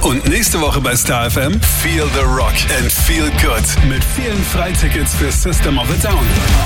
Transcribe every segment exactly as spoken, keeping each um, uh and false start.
Und nächste Woche bei Star F M Feel the Rock and Feel Good mit vielen Freitickets für System of a Down.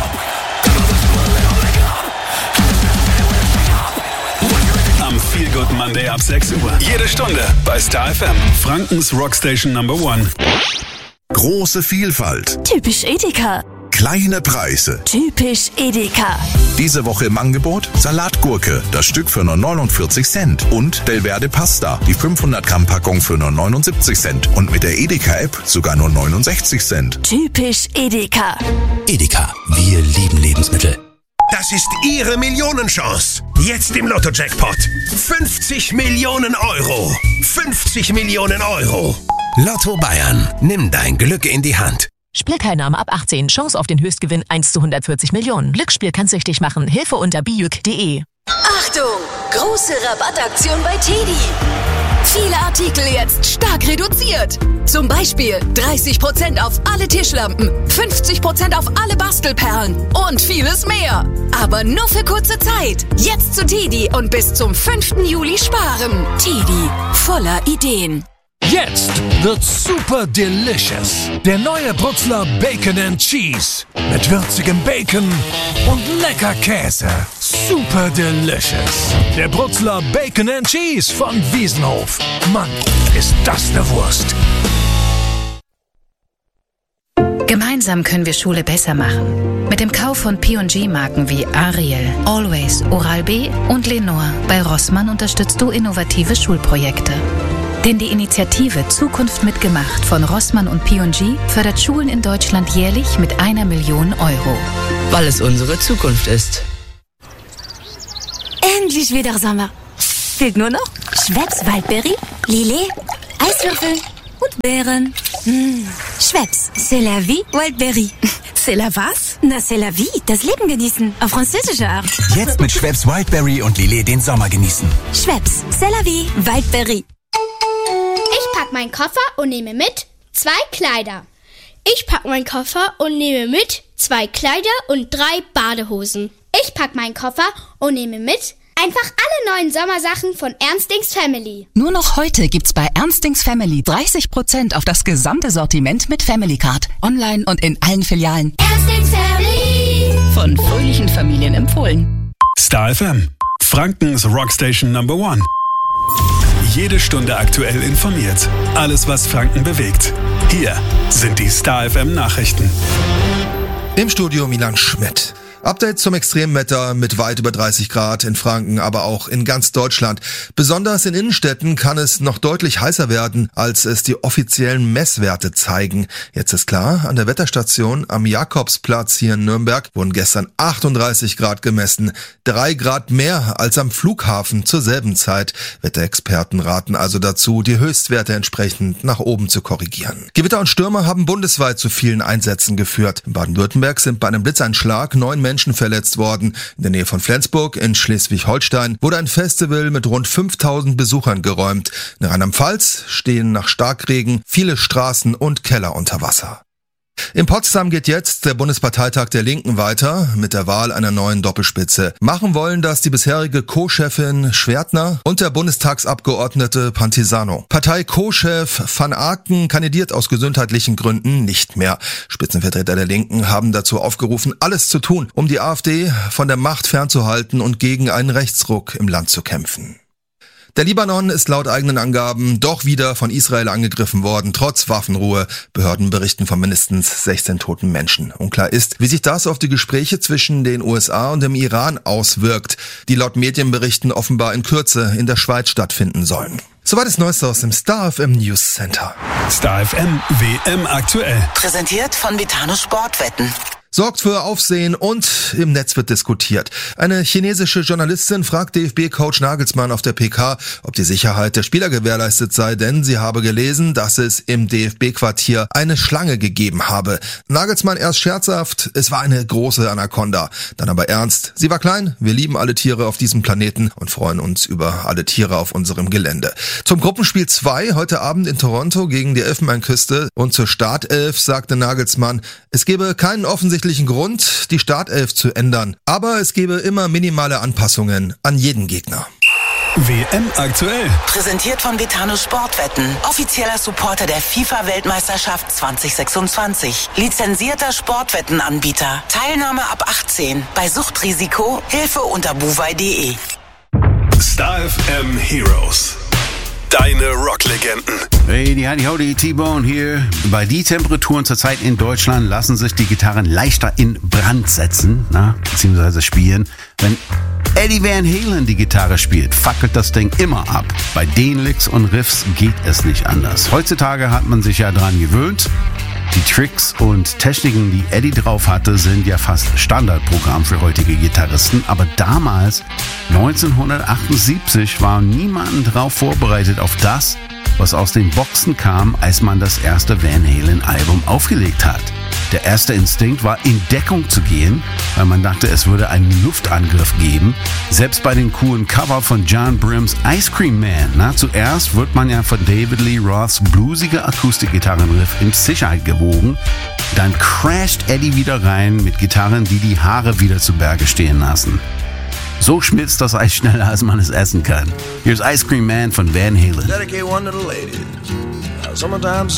Am Feel Good Monday ab sechs Uhr. Jede Stunde bei Star F M. Frankens Rockstation Number One. Große Vielfalt. Typisch Edeka. Kleine Preise. Typisch Edeka. Diese Woche im Angebot Salatgurke, das Stück für nur neunundvierzig Cent. Und Delverde Pasta, die fünfhundert Gramm Packung für nur neunundsiebzig Cent. Und mit der Edeka-App sogar nur neunundsechzig Cent. Typisch Edeka. Edeka, wir lieben Lebensmittel. Das ist Ihre Millionenchance. Jetzt im Lotto-Jackpot. fünfzig Millionen Euro. fünfzig Millionen Euro. Lotto Bayern. Nimm dein Glück in die Hand. Spielteilnahme ab achtzehn. Chance auf den Höchstgewinn eins zu hundertvierzig Millionen. Glücksspiel kann süchtig machen. Hilfe unter bijuk punkt de. Achtung! Große Rabattaktion bei Teddy. Viele Artikel jetzt stark reduziert. Zum Beispiel dreißig Prozent auf alle Tischlampen, fünfzig Prozent auf alle Bastelperlen und vieles mehr. Aber nur für kurze Zeit. Jetzt zu Teddy und bis zum fünften Juli sparen. Teddy, voller Ideen. Jetzt wird's super delicious. Der neue Brutzler Bacon and Cheese. Mit würzigem Bacon und lecker Käse. Super delicious. Der Brutzler Bacon and Cheese von Wiesenhof. Mann, ist das eine Wurst. Gemeinsam können wir Schule besser machen. Mit dem Kauf von P und G-Marken wie Ariel, Always, Oral-B und Lenore bei Rossmann unterstützt du innovative Schulprojekte. Denn die Initiative Zukunft mitgemacht von Rossmann und P und G fördert Schulen in Deutschland jährlich mit einer Million Euro. Weil es unsere Zukunft ist. Endlich wieder Sommer. Fehlt nur noch Schweppes Waldberry, Lillet, Eiswürfel und Beeren. Mmh. Schweppes, c'est la vie, Waldberry. C'est la was? Na, c'est la vie, das Leben genießen. Auf französische Art. Jetzt mit Schweppes Wildberry und Lillet den Sommer genießen. Schweppes, c'est la vie, Waldberry. Ich pack meinen Koffer und nehme mit zwei Kleider. Ich pack meinen Koffer und nehme mit zwei Kleider und drei Badehosen. Ich pack meinen Koffer und nehme mit einfach alle neuen Sommersachen von Ernstings Family. Nur noch heute gibt's bei Ernstings Family dreißig Prozent auf das gesamte Sortiment mit Family Card. Online und in allen Filialen. Ernstings Family. Von fröhlichen Familien empfohlen. Star F M. Frankens Rockstation Number One. Jede Stunde aktuell informiert. Alles, was Franken bewegt. Hier sind die Star F M Nachrichten. Im Studio Milan Schmidt. Update zum Extremwetter mit weit über dreißig Grad in Franken, aber auch in ganz Deutschland. Besonders in Innenstädten kann es noch deutlich heißer werden, als es die offiziellen Messwerte zeigen. Jetzt ist klar, an der Wetterstation am Jakobsplatz hier in Nürnberg wurden gestern achtunddreißig Grad gemessen. Drei Grad mehr als am Flughafen zur selben Zeit. Wetterexperten raten also dazu, die Höchstwerte entsprechend nach oben zu korrigieren. Gewitter und Stürme haben bundesweit zu vielen Einsätzen geführt. In Baden-Württemberg sind bei einem Blitzeinschlag neun Menschen verletzt worden. In der Nähe von Flensburg in Schleswig-Holstein wurde ein Festival mit rund fünftausend Besuchern geräumt. In Rheinland-Pfalz stehen nach Starkregen viele Straßen und Keller unter Wasser. In Potsdam geht jetzt der Bundesparteitag der Linken weiter mit der Wahl einer neuen Doppelspitze. Machen wollen das die bisherige Co-Chefin Schwertner und der Bundestagsabgeordnete Pantisano. Partei-Co-Chef Van Aken kandidiert aus gesundheitlichen Gründen nicht mehr. Spitzenvertreter der Linken haben dazu aufgerufen, alles zu tun, um die AfD von der Macht fernzuhalten und gegen einen Rechtsruck im Land zu kämpfen. Der Libanon ist laut eigenen Angaben doch wieder von Israel angegriffen worden, trotz Waffenruhe. Behörden berichten von mindestens sechzehn toten Menschen. Unklar ist, wie sich das auf die Gespräche zwischen den U S A und dem Iran auswirkt, die laut Medienberichten offenbar in Kürze in der Schweiz stattfinden sollen. Soweit das Neueste aus dem Star F M News Center. Star F M W M aktuell. Präsentiert von Vitano Sportwetten. Sorgt für Aufsehen und im Netz wird diskutiert. Eine chinesische Journalistin fragt D F B-Coach Nagelsmann auf der P K, ob die Sicherheit der Spieler gewährleistet sei, denn sie habe gelesen, dass es im D F B-Quartier eine Schlange gegeben habe. Nagelsmann erst scherzhaft, es war eine große Anaconda. Dann aber ernst, sie war klein, wir lieben alle Tiere auf diesem Planeten und freuen uns über alle Tiere auf unserem Gelände. Zum Gruppenspiel zwei heute Abend in Toronto gegen die Elfenbeinküste und zur Startelf sagte Nagelsmann, es gebe keinen offensichtlichen Grund, die Startelf zu ändern, aber es gebe immer minimale Anpassungen an jeden Gegner. W M aktuell. Präsentiert von Betano Sportwetten. Offizieller Supporter der FIFA-Weltmeisterschaft zwanzig sechsundzwanzig. Lizenzierter Sportwettenanbieter. Teilnahme ab achtzehn. Bei Suchtrisiko Hilfe unter buwei punkt de. Star F M Heroes. Deine Rocklegenden. Hey, die Heidi Howdy, T-Bone hier. Bei die Temperaturen zurzeit in Deutschland lassen sich die Gitarren leichter in Brand setzen, na, beziehungsweise spielen. Wenn Eddie Van Halen die Gitarre spielt, fackelt das Ding immer ab. Bei den Licks und Riffs geht es nicht anders. Heutzutage hat man sich ja dran gewöhnt. Die Tricks und Techniken, die Eddie drauf hatte, sind ja fast Standardprogramm für heutige Gitarristen. Aber damals, neunzehnhundertachtundsiebzig, war niemand drauf vorbereitet auf das, was aus den Boxen kam, als man das erste Van Halen-Album aufgelegt hat. Der erste Instinkt war, in Deckung zu gehen, weil man dachte, es würde einen Luftangriff geben. Selbst bei den coolen Cover von John Brims Ice Cream Man. Na, zuerst wird man ja von David Lee Roths bluesiger Akustikgitarrenriff in Sicherheit gewogen. Dann crasht Eddie wieder rein mit Gitarren, die die Haare wieder zu Berge stehen lassen. So schmilzt das Eis schneller, als man es essen kann. Hier ist Ice Cream Man von Van Halen. Dedicate one to the ladies. Summertime